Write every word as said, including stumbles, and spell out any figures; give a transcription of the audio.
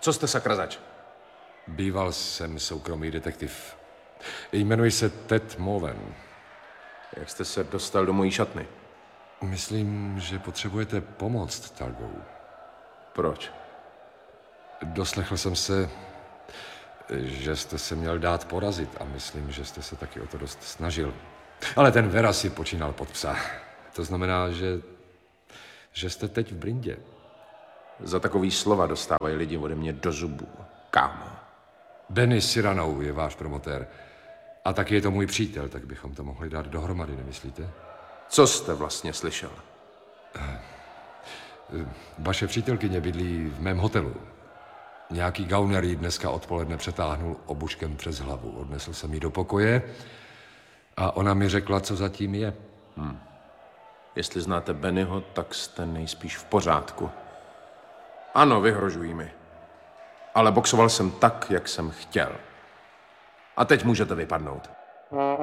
Co jste sakra zač? Býval jsem soukromý detektiv. Jmenuji se Ted Molen. Jak jste se dostal do mojí šatny? Myslím, že potřebujete pomoc, Targou. Proč? Doslechl jsem se, že jste se měl dát porazit a myslím, že jste se taky o to dost snažil. Ale ten Vera si počínal pod psa. To znamená, že, že jste teď v blindě. Za takový slova dostávají lidi ode mě do zubů, kámo. Benny Cyrano je váš promotér. A taky je to můj přítel, tak bychom to mohli dát dohromady, nemyslíte? Co jste vlastně slyšel? Vaše přítelkyně bydlí v mém hotelu. Nějaký gauner jí dneska odpoledne přetáhnul obuškem přes hlavu. Odnesl jsem ji do pokoje a ona mi řekla, co zatím je. Hmm. Jestli znáte Bennyho, tak jste nejspíš v pořádku. Ano, vyhrožují mi. Ale boxoval jsem tak, jak jsem chtěl. A teď můžete vypadnout.